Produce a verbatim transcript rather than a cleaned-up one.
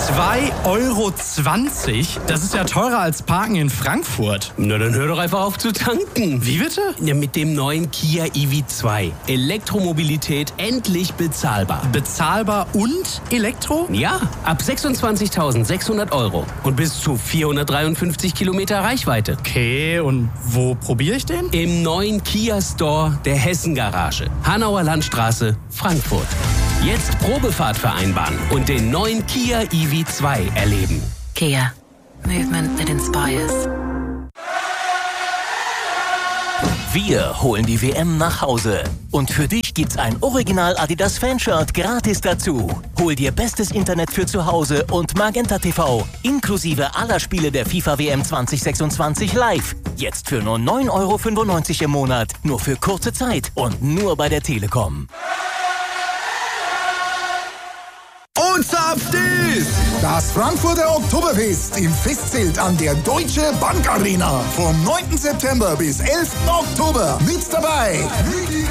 zwei Euro zwanzig? Das ist ja teurer als Parken in Frankfurt. Na, dann hör doch einfach auf zu tanken. Wie bitte? Ja, mit dem neuen Kia E V zwei. Elektromobilität endlich bezahlbar. Bezahlbar und Elektro? Ja, ab sechsundzwanzigtausendsechshundert Euro und bis zu vierhundertdreiundfünfzig Kilometer Reichweite. Okay, und wo probiere ich den? Im neuen Kia Store der Hessen Garage. Hanauer Landstraße, Frankfurt. Jetzt Probefahrt vereinbaren und den neuen Kia E V zwei erleben. Kia. Movement that inspires. Wir holen die W M nach Hause. Und für dich gibt's ein Original Adidas Fanshirt gratis dazu. Hol dir bestes Internet für zu Hause und Magenta T V inklusive aller Spiele der FIFA W M zwanzig sechsundzwanzig live. Jetzt für nur neun Euro fünfundneunzig im Monat. Nur für kurze Zeit und nur bei der Telekom. Und zapft ist das Frankfurter Oktoberfest im Festzelt an der Deutsche Bank Arena. Vom neunten September bis elften Oktober mit dabei